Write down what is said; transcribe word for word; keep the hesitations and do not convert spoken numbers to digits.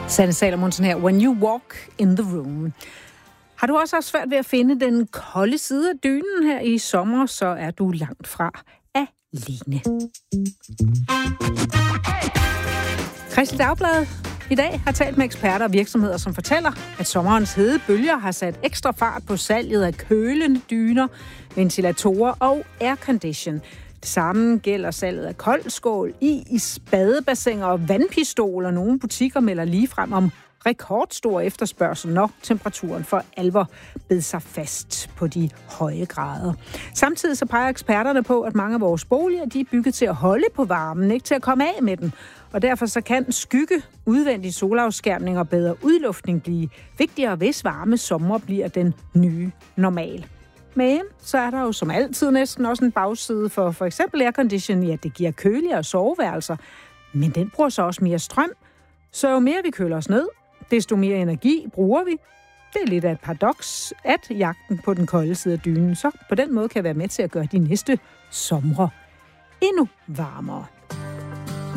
Sanne Salomonsen her, When You Walk in the Room. Har du også haft svært ved at finde den kolde side af dynen her i sommer, så er du langt fra alene. Kristeligt Dagblad i dag har talt med eksperter og virksomheder, som fortæller, at sommerens hede bølger har sat ekstra fart på salget af kølende dyner, ventilatorer og aircondition. Det samme gælder salget af koldskål, is, badebassiner og vandpistoler. Nogle butikker melder ligefrem om rekordstor efterspørgsel, når temperaturen for alvor bed sig fast på de høje grader. Samtidig så peger eksperterne på, at mange af vores boliger de er bygget til at holde på varmen, ikke til at komme af med den. Og derfor så kan skygge, udvendig solafskærmning og bedre udluftning blive vigtigere, hvis varme sommer bliver den nye normal. Men så er der jo som altid næsten også en bagside for for eksempel aircondition. Ja, det giver køligere soveværelser, men den bruger så også mere strøm. Så jo mere vi køler os ned, desto mere energi bruger vi. Det er lidt af et paradoks, at jagten på den kolde side af dynen så på den måde kan være med til at gøre de næste somre endnu varmere.